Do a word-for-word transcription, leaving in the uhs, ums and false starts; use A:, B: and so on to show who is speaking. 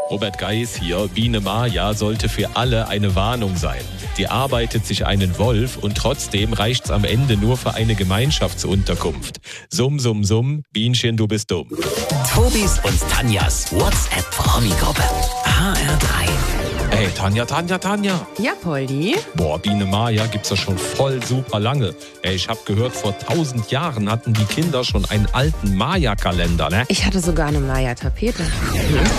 A: Robert Geis hier. Biene Maya sollte für alle eine Warnung sein. Die arbeitet sich einen Wolf und trotzdem reicht's am Ende nur für eine Gemeinschaftsunterkunft. Summ, summ, summ, Bienchen, du bist dumm.
B: Tobis und Tanjas WhatsApp-Promi-Gruppe. H R drei.
A: Ey, Tanja, Tanja, Tanja.
C: Ja, Poldi?
A: Boah, Biene Maya gibt's ja schon voll super lange. Ey, ich hab gehört, vor tausend Jahren hatten die Kinder schon einen alten Maya-Kalender, ne?
C: Ich hatte sogar eine Maya-Tapete. Hm?